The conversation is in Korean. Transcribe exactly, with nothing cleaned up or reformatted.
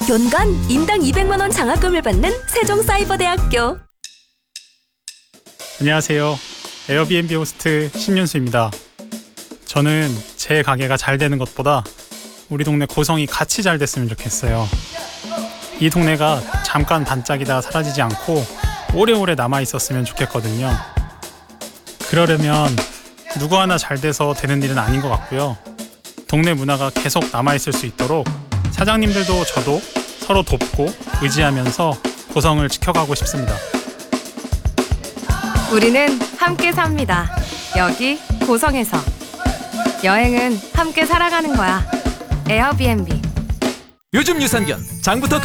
연간 인당 이백만 원 장학금을 받는 세종사이버대학교. 안녕하세요. 에어비앤비 호스트 신윤수입니다. 저는 제 가게가 잘 되는 것보다 우리 동네 고성이 같이 잘 됐으면 좋겠어요. 이 동네가 잠깐 반짝이다 사라지지 않고 오래오래 남아 있었으면 좋겠거든요. 그러려면 누구 하나 잘 돼서 되는 일은 아닌 것 같고요. 동네 문화가 계속 남아 있을 수 있도록 사장님들도 저도 서로 돕고 의지하면서 고성을 지켜가고 싶습니다. 우리는 함께 삽니다. 여기 고성에서. 여행은 함께 살아가는 거야. 에어비앤비. 요즘 유산균 장부터